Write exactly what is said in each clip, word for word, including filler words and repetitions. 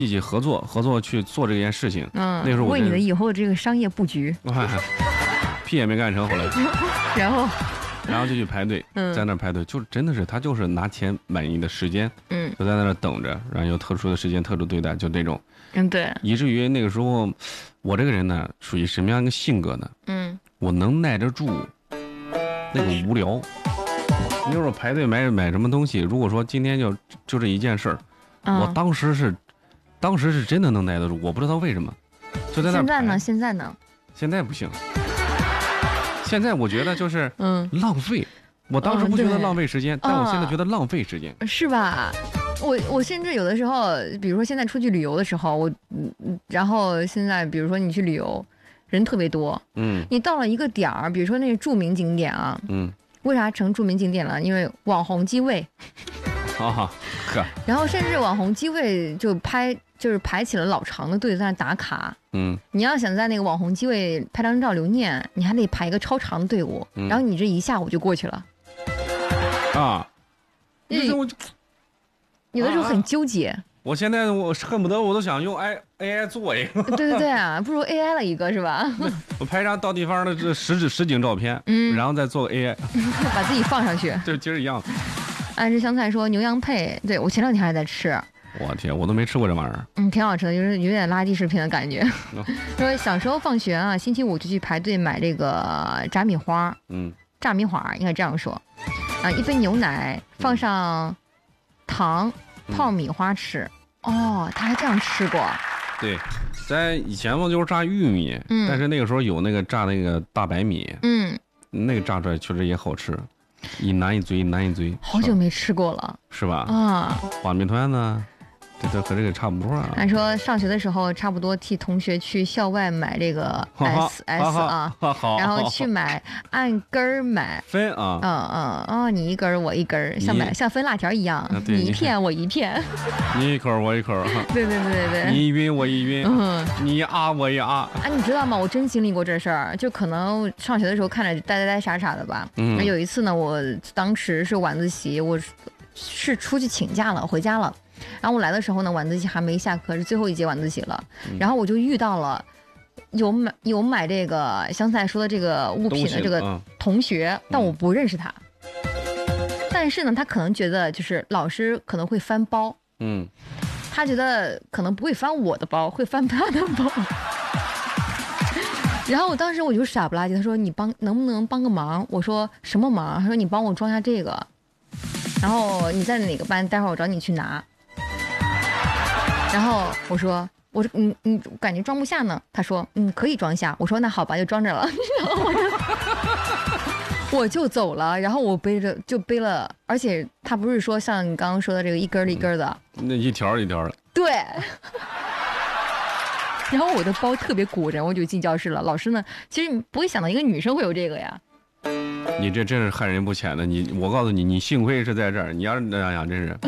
一起合作合作去做这件事情。 嗯， 那时候我为你的以后的这个商业布局， 屁也没干成，后来， 然后， 然后就去排队， 嗯、 在那排队，就真的是他就是拿钱买你的时间， 嗯， 就在那等着，然后有特殊的时间、特殊对待，就那种， 嗯，对， 以至于那个时候，我这个人呢，属于什么样一个性格呢？ 嗯， 我能耐得住那个无聊。你说排队买买什么东西，如果说今天就就这一件事儿， 嗯、 我当时是，当时是真的能耐得住，我不知道为什么，就在那。 现在呢？现在呢？ 现在不行。现在我觉得就是嗯浪费，我当时不觉得浪费时间，但我现在觉得浪费时间， 是吧？我我甚至有的时候，比如说现在出去旅游的时候，我嗯，然后现在比如说你去旅游，人特别多， 嗯， 你到了一个点儿，比如说那个著名景点啊， 嗯， 为啥成著名景点了？因为网红机位， 啊呵， 然后甚至网红机位就拍就是排起了老长的队在那打卡。 嗯， 你要想在那个网红机位拍张照留念，你还得排一个超长的队伍， 嗯、 然后你这一下午就过去了。 啊，有的我就有的时候很纠结。啊、 我现在我恨不得我都想用 A A I 做一个。 对对对啊，不如 A I 了一个是吧？ 我拍张到地方的这实景实景照片，嗯，然后再做个 A I， 把自己放上去， 就今儿一样。 安之香菜说牛羊配，对我前两天还在吃。 我天，我都没吃过这玩意儿。 嗯，挺好吃的，就是有点垃圾食品的感觉。说小时候放学啊，星期五就去排队买这个炸米花，嗯，炸米花应该这样说，啊，一杯牛奶放上糖，泡米花吃。嗯、哦，他还这样吃过。 对，在以前嘛就是炸玉米，嗯，但是那个时候有那个炸那个大白米，嗯，那个炸出来确实也好吃，一南一嘴，一南一嘴。 好久没吃过了， 是吧？ 啊， 花米团呢？这都和这个差不多啊。 他说上学的时候，差不多替同学去校外买这个 S S 啊，然后去买按根儿买分啊， 嗯嗯哦，你一根儿我一根儿，像买像分辣条一样，你一片我一片， 你一口我一口， 对对对对对， 你一晕我一晕，嗯，你一啊我一啊。 啊，你知道吗？我真经历过这事儿，就可能上学的时候看着呆呆呆傻傻的吧。嗯，有一次呢，我当时是晚自习，我是出去请假了，回家了。然后我来的时候呢，晚自习还没下课，是最后一节晚自习了。嗯、然后我就遇到了有买有买这个香菜说的这个物品的这个同学，嗯、但我不认识他。嗯、但是呢，他可能觉得就是老师可能会翻包，嗯，他觉得可能不会翻我的包，会翻他的包。然后我当时我就傻不拉几，他说你帮能不能帮个忙？我说什么忙？他说你帮我装下这个，然后你在哪个班？待会儿我找你去拿。然后我说，我说嗯嗯，感觉装不下呢。他说嗯，可以装下。我说那好吧，就装着了。然后我就我就走了。然后我背着就背了，而且他不是说像你刚刚说的这个一根一根的， 那一条一条的。 对。然后我的包特别鼓着，我就进教室了。老师呢，其实不会想到一个女生会有这个呀。 你这真是害人不浅的。你我告诉你，你幸亏是在这儿，你要是那样，真是。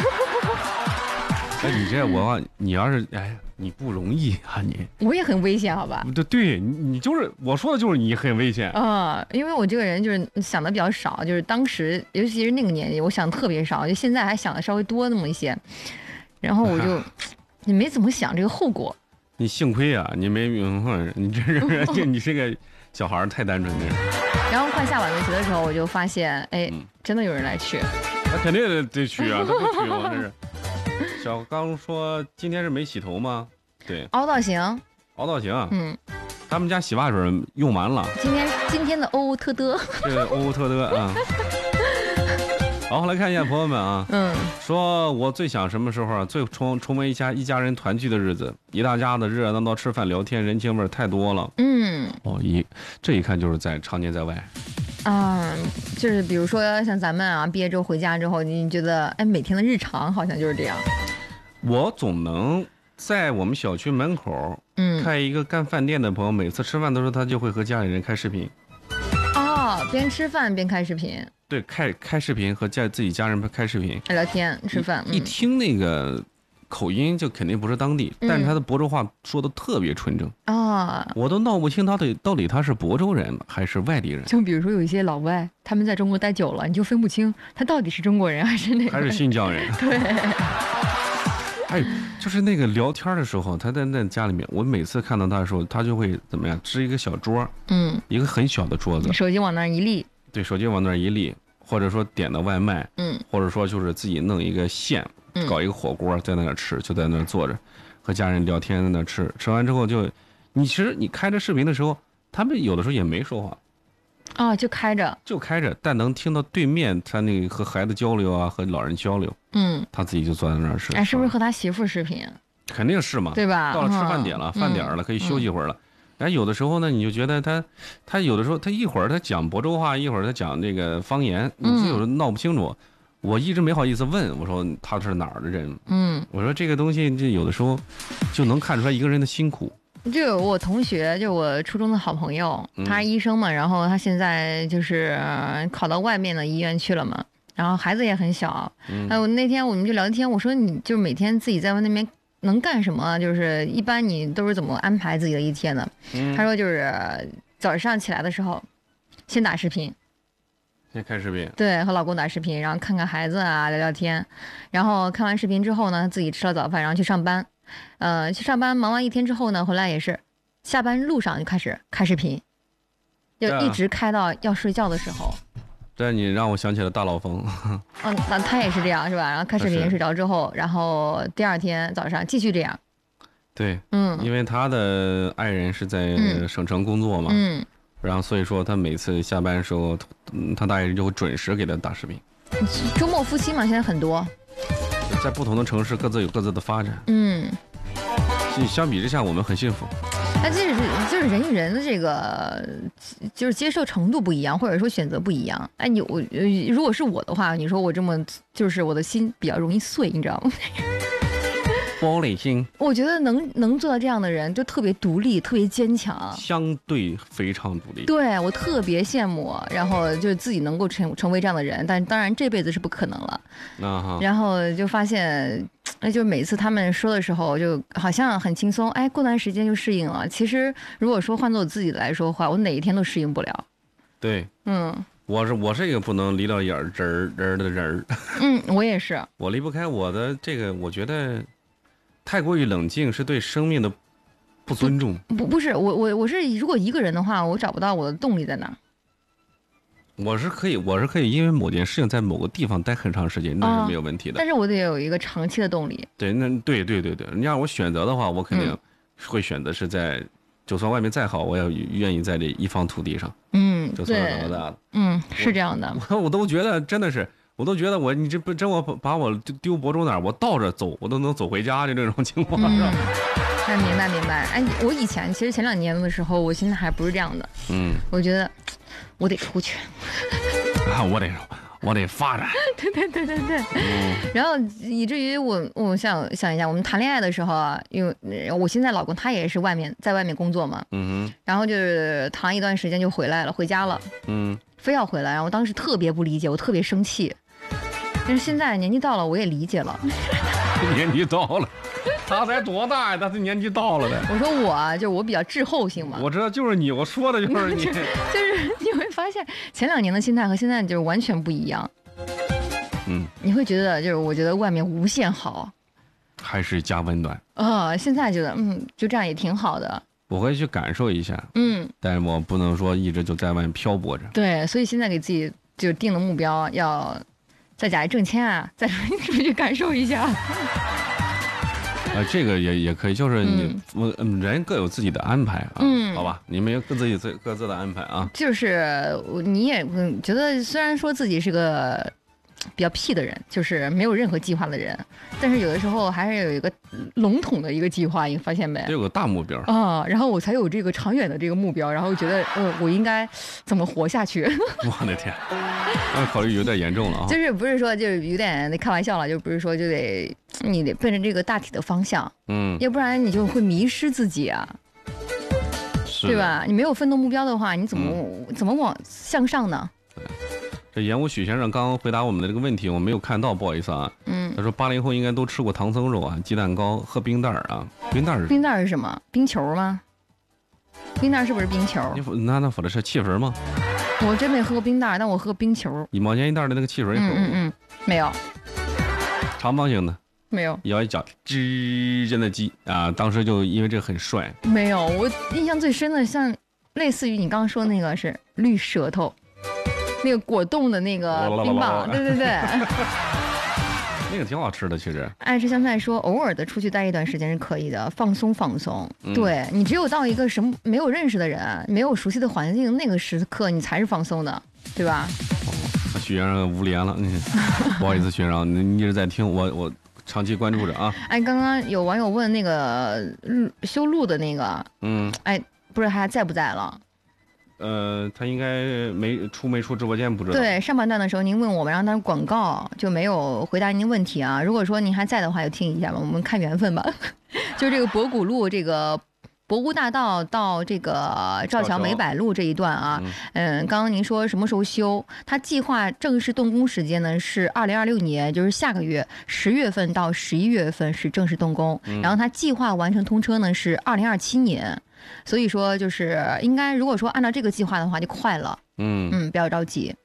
哎，你这我，你要是哎，你不容易啊，你我也很危险，好吧？ 对对，你你就是我说的就是你很危险啊、嗯，因为我这个人就是想的比较少，就是当时尤其是那个年纪，我想特别少，就现在还想的稍微多那么一些，然后我就你没怎么想这个后果。 你幸亏啊，你没明白，你这是你这个小孩太单纯了。 然后快下晚自习的时候，我就发现，哎，嗯、真的有人来取， 那肯定得得取啊，他不取吗？这是。小刚说今天是没洗头吗？对， 凹造型， 凹造型，嗯，他们家洗发水用完了。 今天今天的欧欧特德， 对，欧欧特德啊。好，来看一下朋友们啊，嗯，说我最想什么时候啊？最重重温一下一家人团聚的日子，一大家子热热闹闹吃饭聊天，人情味太多了。嗯，哦，一这一看就是在常年在外。 嗯，就是比如说像咱们啊，毕业之后回家之后，你觉得哎，每天的日常好像就是这样。 我总能在我们小区门口，嗯，开一个干饭店的朋友，每次吃饭的时候，他就会和家里人开视频。 哦，边吃饭边开视频。 对，开开视频和家自己家人开视频聊天吃饭， 一, 一听那个口音就肯定不是当地，嗯、但是他的亳州话说的特别纯正啊、哦，我都闹不清他的到底他是亳州人还是外地人。 就比如说有一些老外，他们在中国待久了，你就分不清他到底是中国人还是那个还是新疆人。 对。 还有就是那个聊天的时候，他在那家里面，我每次看到他的时候，他就会怎么样，支一个小桌，嗯，一个很小的桌子， 手机往那儿一立， 对，手机往那儿一立，或者说点的外卖，嗯，或者说就是自己弄一个线，搞一个火锅在那儿吃，就在那儿坐着，和家人聊天在那儿吃，吃完之后就，你其实你开着视频的时候，他们有的时候也没说话。 啊，就开着， 就开着，但能听到对面他那个和孩子交流啊，和老人交流。嗯，他自己就坐在那儿吃。 哎，是不是和他媳妇视频？ 肯定是嘛， 对吧？ 到了吃饭点了，嗯、饭点了，可以休息一会儿了。哎、嗯，有的时候呢，你就觉得他，他有的时候他一会儿他讲亳州话，一会儿他讲这个方言，你就有时候闹不清楚。嗯、我一直没好意思问，我说他是哪儿的人？嗯，我说这个东西，这有的时候就能看出来一个人的辛苦。 就有我同学，就我初中的好朋友，他是医生嘛，然后他现在就是考到外面的医院去了嘛，然后孩子也很小。嗯，还有那天我们就聊天，我说你就每天自己在那边能干什么？就是一般你都是怎么安排自己的一天的？嗯，他说就是早上起来的时候，先打视频。 先开视频， 对，和老公打视频，然后看看孩子啊，聊聊天，然后看完视频之后呢，自己吃了早饭，然后去上班。呃，去上班忙完一天之后呢，回来也是，下班路上就开始开视频，就一直开到要睡觉的时候。 对，你让我想起了大老冯。 嗯，那他也是这样是吧？然后开视频睡着之后，然后第二天早上继续这样。 对，嗯，因为他的爱人是在省城工作嘛，嗯，然后所以说他每次下班的时候，嗯，他的爱人就会准时给他打视频。 周末夫妻嘛，现在很多。 在不同的城市，各自有各自的发展。嗯，相比之下，我们很幸福。 那这是就是人与人的这个，就是接受程度不一样，或者说选择不一样。哎，你我如果是我的话，你说我这么就是我的心比较容易碎，你知道吗？ 玻璃心。 我觉得能能做到这样的人，就特别独立，特别坚强， 相对非常独立。 对，我特别羡慕，然后就自己能够成成为这样的人，但当然这辈子是不可能了。啊、然后就发现，那就每次他们说的时候，就好像很轻松，哎，过段时间就适应了。其实如果说换做我自己来说的话，我哪一天都适应不了。 对，嗯。我是我是一个不能离了眼儿人人的人。 嗯，我也是。 我离不开我的这个，我觉得。太过于冷静是对生命的不尊重。 不不不是我我我是如果一个人的话，我找不到我的动力在哪。 我是可以我是可以因为某件事情在某个地方待很长时间，那是没有问题的。 哦、但是我得有一个长期的动力。 对，那对对对对，你让我选择的话，我肯定会选择是在，嗯、就算外面再好，我也愿意在这一方土地上。嗯，就从小到大的。 嗯，是这样的。 我我都觉得真的是。我都觉得我你这不真我把我丢亳州哪儿，我倒着走我都能走回家的这种情况，是吧？ 哎，明白明白。哎，我以前其实前两年的时候，我心态还不是这样的。嗯，我觉得我得出去啊，我得我得发展。 对对对对对。嗯、然后以至于我我想想一下，我们谈恋爱的时候啊，因为我现在老公他也是外面在外面工作嘛，嗯哼，然后就是谈一段时间就回来了，回家了，嗯，非要回来，然后我当时特别不理解，我特别生气。但是现在年纪到了，我也理解了。 年纪到了，他才多大呀？他是年纪到了的。 我说我啊，就是我比较滞后性嘛。 我知道，就是你，我说的就是你。 就是你会发现，前两年的心态和现在就是完全不一样。嗯，你会觉得就是我觉得外面无限好， 还是家温暖啊、呃？现在觉得嗯，就这样也挺好的。 我会去感受一下，嗯，但是我不能说一直就在外面漂泊着。 对，所以现在给自己就定了目标，要。在家里挣钱啊，再出去感受一下。啊、 呃，这个也也可以，就是你我、嗯、人各有自己的安排啊，嗯，好吧，你们有各自己自各自的安排啊。 就是你也觉得，虽然说自己是个比较屁的人，就是没有任何计划的人，但是有的时候还是有一个笼统的一个计划，你发现没？ 得有个大目标啊、嗯，然后我才有这个长远的这个目标，然后觉得呃，我应该怎么活下去？ 我的天，那考虑有点严重了啊！ 就是不是说就是有点开玩笑了，就不是说就得你得奔着这个大体的方向，嗯，要不然你就会迷失自己啊，对吧？你没有奋斗目标的话，你怎么、嗯、怎么往向上呢？ 这演武许先生刚刚回答我们的这个问题，我没有看到，不好意思啊。嗯，他说八零后应该都吃过唐僧肉啊，鸡蛋糕，喝冰袋啊。冰袋是冰袋是什么？冰球吗？冰袋是不是冰球？ 你那那否则是汽水吗？ 我真没喝过冰袋，但我喝冰球。 一毛钱一袋的那个汽水。 嗯嗯嗯，没有。 长方形的。 没有。 咬一脚，吱，真的鸡啊！当时就因为这个很帅。 没有，我印象最深的像类似于你刚刚说那个是绿舌头，那个果冻的那个冰棒，对对对。 那个挺好吃的，其实。 爱吃香菜说，偶尔的出去待一段时间是可以的，放松放松。嗯、对你只有到一个什么没有认识的人、没有熟悉的环境，那个时刻你才是放松的，对吧？ 哦，许愿上无连了，不好意思，学长，你一直在听，我我长期关注着啊。 哎，刚刚有网友问那个修路的那个，嗯，哎，不知道他在不在了。 呃，他应该没出没出直播间，不知道。 对，上半段的时候您问我们，然后他广告就没有回答您问题啊。如果说您还在的话，就听一下吧，我们看缘分吧。就这个博古路，这个博古大道到这个赵桥梅柏路这一段啊，嗯，嗯刚刚您说什么时候修？他计划正式动工时间呢是二零二六年，就是下个月十月份到十一月份是正式动工，嗯、然后他计划完成通车呢是二零二七年。所以说，就是应该，如果说按照这个计划的话，就快了。嗯嗯，不要着急。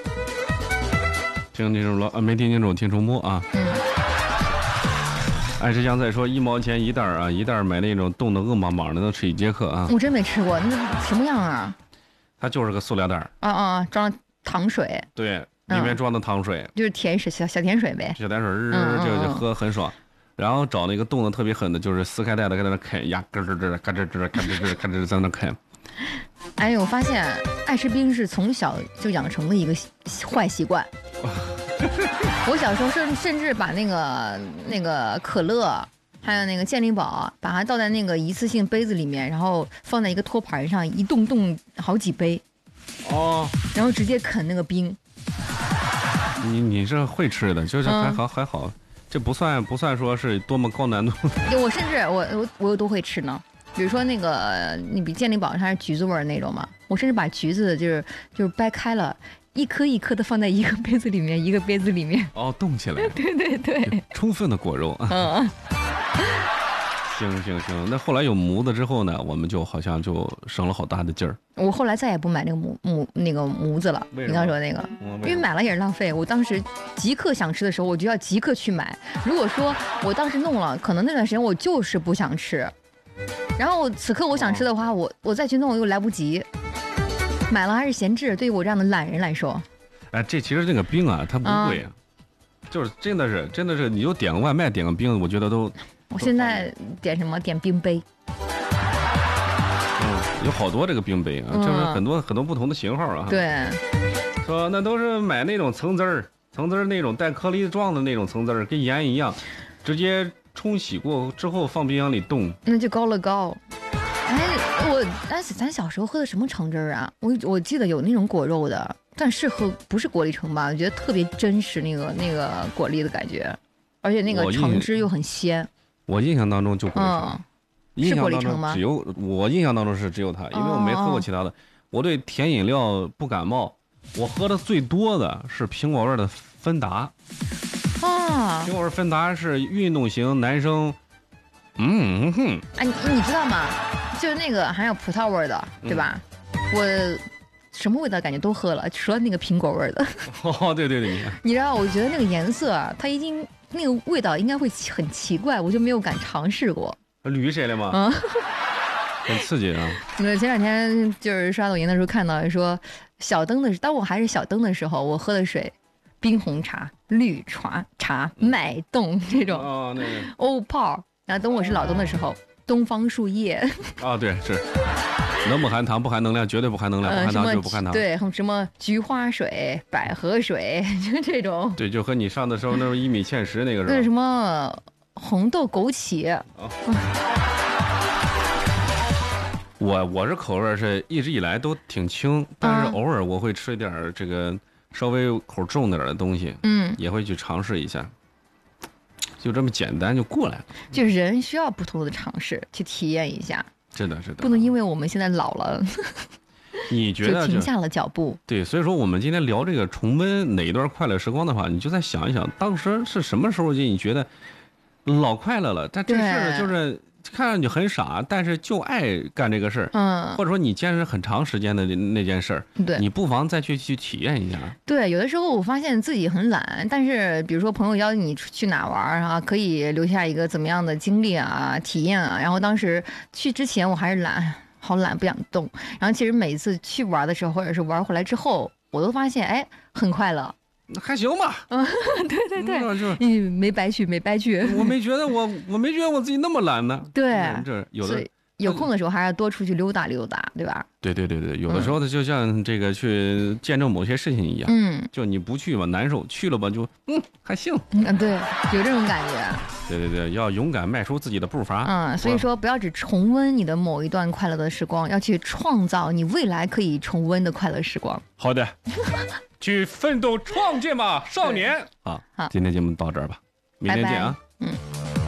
听清楚了啊？没听清楚，听重播啊。嗯。爱吃香菜说一毛钱一袋啊，一袋买那种冻得硬邦邦的，能吃一节课啊。 我真没吃过，那什么样啊？ 它就是个塑料袋。 啊啊，装了糖水。 对，里面装的糖水。 嗯、就是甜水，小小甜水呗。 小甜水，日就就喝很爽。然后找那个冻得特别狠的，就是撕开袋子，在那啃呀，咯吱吱，嘎吱吱，嘎吱吱，嘎吱在那啃。 哎，我发现爱吃冰是从小就养成了一个坏习惯。我小时候甚甚至把那个那个可乐，还有那个健力宝，把它倒在那个一次性杯子里面，然后放在一个托盘上，一冻冻好几杯。哦。然后直接啃那个冰。 你你是会吃的，就是还好、嗯、还好。这不算不算说是多么高难度。 我甚至我我我都会吃呢，比如说那个你比健力宝它是橘子味儿那种嘛，我甚至把橘子就是就是掰开了，一颗一颗的放在一个杯子里面，一个杯子里面。 哦，冻起来。 对对对， 充分的果肉。嗯。行行行，那后来有模子之后呢，我们就好像就省了好大的劲儿。 我后来再也不买那个模模那个模子了。你刚说那个，因为买了也是浪费。我当时即刻想吃的时候，我就要即刻去买。如果说我当时弄了，可能那段时间我就是不想吃，然后此刻我想吃的话，我我再去弄又来不及。买了还是闲置，对于我这样的懒人来说。 哎，这其实这个冰啊，它不贵啊，嗯、就是真的是真的是，你就点个外卖，点个冰，我觉得都。 我现在点什么？点冰杯。 嗯，有好多这个冰杯啊，就是很多、嗯、很多不同的型号啊。 对。 说那都是买那种橙汁儿，橙汁儿那种带颗粒状的那种橙汁儿，跟盐一样，直接冲洗过之后放冰箱里冻。 那就高了高。哎，我哎，咱小时候喝的什么橙汁儿啊？我我记得有那种果肉的，但是喝不是果粒橙吧？我觉得特别真实，那个那个果粒的感觉，而且那个橙汁又很鲜。 我印象当中就果粒橙， 嗯、是果粒橙吗？ 只有我印象当中是只有它，因为我没喝过其他的。哦、我对甜饮料不感冒，我喝的最多的是苹果味的芬达。啊，苹果味芬达是运动型男生。嗯哼。 哎，你你知道吗？就是那个还有葡萄味的，对吧？嗯、我什么味道感觉都喝了，除了那个苹果味的。 哦，对对对。 你知道，我觉得那个颜色，它已经。那个味道应该会很奇怪，我就没有敢尝试过。 捋谁了吗？嗯，很刺激啊。 那前两天就是刷抖音的时候看到说，小灯的当我还是小灯的时候，我喝的水，冰红茶、绿茶、茶、脉动这种。哦，那个。欧泡，然后等我是老灯的时候，东方树叶。 啊，对，是。能不含糖不含能量，绝对不含能量，不含糖就不含糖。 对，什么菊花水、百合水，就这种。 对，就和你上的时候那时候一米芡实那个是吧？ 那什么红豆枸杞。哦、 我我是口味是一直以来都挺轻，但是偶尔我会吃一点这个稍微口重点的东西，嗯，也会去尝试一下。就这么简单就过来了。 就人需要不同的尝试去体验一下。 是的，是的， 不能因为我们现在老了， 你觉得就停下了脚步。 对，所以说我们今天聊这个重温哪一段快乐时光的话，你就再想一想，当时是什么时候就你觉得老快乐了？但这事儿就是看上去很傻，但是就爱干这个事儿， 嗯， 或者说你坚持很长时间的那件事儿， 对， 你不妨再去去体验一下。 对，有的时候我发现自己很懒，但是比如说朋友邀你去哪玩啊，可以留下一个怎么样的经历啊、体验啊。然后当时去之前我还是懒，好懒，不想动。然后其实每次去玩的时候，或者是玩回来之后，我都发现哎，很快乐。 还行吧， 嗯，对对对，嗯，没白去，没白去。 我没觉得我，我没觉得我自己那么懒呢。 对， 这有的有空的时候还是多出去溜达溜达，对吧？ 对对对对，有的时候呢，就像这个去见证某些事情一样，嗯，就你不去吧难受，去了吧就嗯还行， 嗯，对，有这种感觉。 对对对，要勇敢迈出自己的步伐。 嗯，所以说不要只重温你的某一段快乐的时光，要去创造你未来可以重温的快乐时光。 好的。去奋斗创建吧，少年啊！好，今天节目到这儿吧，明天见啊！ 拜拜嗯。